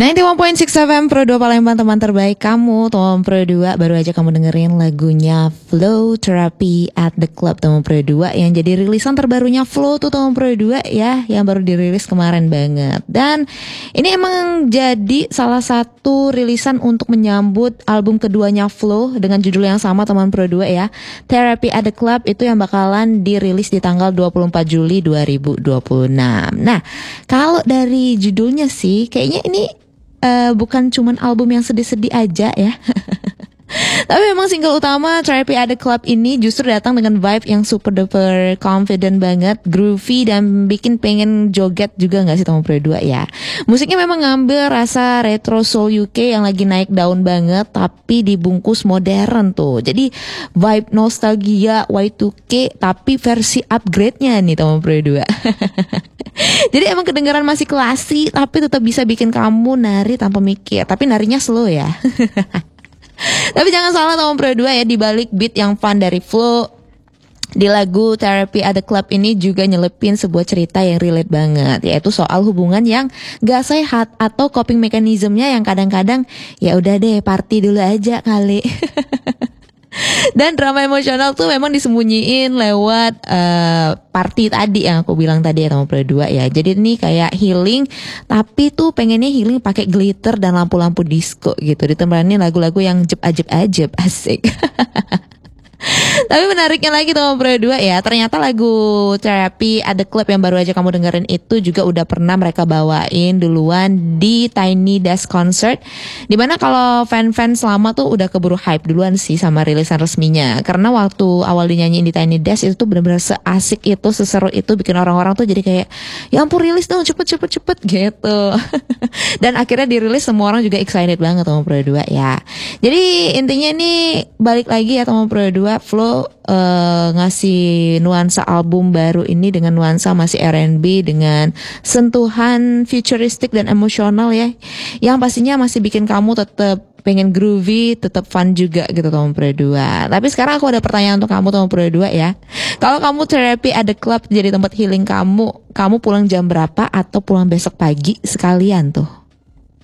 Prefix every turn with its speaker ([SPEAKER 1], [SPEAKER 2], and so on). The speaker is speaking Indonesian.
[SPEAKER 1] 91.6 FM Pro 2 Palembang, teman terbaik kamu. Teman Pro 2, baru aja kamu dengerin lagunya Flow Therapy at the Club teman Pro 2, yang jadi rilisan terbarunya Flow tuh teman Pro 2 ya, yang baru dirilis kemarin banget. Dan ini emang jadi salah satu rilisan untuk menyambut album keduanya Flow dengan judul yang sama teman Pro 2 ya, Therapy at the Club, itu yang bakalan dirilis di tanggal 24 Juli 2026. Nah, kalau dari judulnya sih kayaknya ini bukan cuman album yang sedih-sedih aja ya. Tapi memang single utama Therapy at the Club ini justru datang dengan vibe yang super duper confident banget, groovy, dan bikin pengen joget juga gak sih teman Pro 2 ya. Musiknya memang ngambil rasa retro soul UK yang lagi naik daun banget, tapi dibungkus modern tuh. Jadi vibe nostalgia Y2K tapi versi upgrade-nya nih teman Pro 2. Jadi emang kedengaran masih klasik, tapi tetap bisa bikin kamu nari tanpa mikir. Tapi narinya slow ya. Tapi jangan salah teman Pro 2 ya, di balik beat yang fun dari Flow, di lagu Therapy at the Club ini juga nyelepin sebuah cerita yang relate banget, yaitu soal hubungan yang gak sehat atau coping mekanismenya yang kadang-kadang ya udah deh party dulu aja kali. Dan drama emosional tuh memang disembunyiin lewat party tadi yang aku bilang tadi ya teman Pro 2 ya. Jadi ini kayak healing, tapi tuh pengennya healing pakai glitter dan lampu-lampu disco gitu, ditemani lagu-lagu yang ajeb-ajeb, asik. Tapi menariknya lagi teman Pro 2 ya, ternyata lagu Therapy at the Club yang baru aja kamu dengerin itu juga udah pernah mereka bawain duluan di Tiny Desk Concert, dimana kalau fan-fans lama tuh udah keburu hype duluan sih sama rilisan resminya. Karena waktu awal dinyanyiin di Tiny Desk itu tuh benar-benar seasik itu, seseru itu, bikin orang-orang tuh jadi kayak ya ampun rilis dong cepet gitu. Dan akhirnya dirilis, semua orang juga excited banget teman Pro 2 ya. Jadi intinya nih balik lagi ya teman Pro 2, Flow ngasih nuansa album baru ini dengan nuansa masih R&B dengan sentuhan futuristik dan emosional ya, yang pastinya masih bikin kamu tetap pengen groovy, tetap fun juga gitu teman Pro 2. Tapi sekarang aku ada pertanyaan untuk kamu teman Pro 2 ya. Kalau kamu Therapy at the Club jadi tempat healing kamu pulang jam berapa atau pulang besok pagi sekalian tuh?